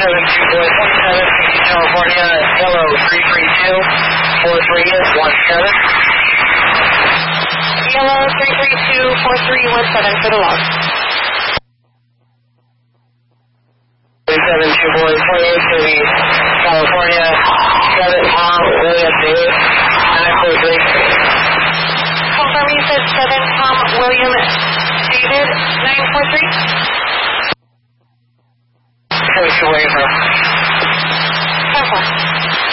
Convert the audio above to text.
boy 27, California, Yellow 332-4317. Yellow 332-4317 for the log. 72 boy 28, City, California, 7 Tom, William David, 943. Confirm you said 7 Tom William David 943. 22 waiting for. 10-4.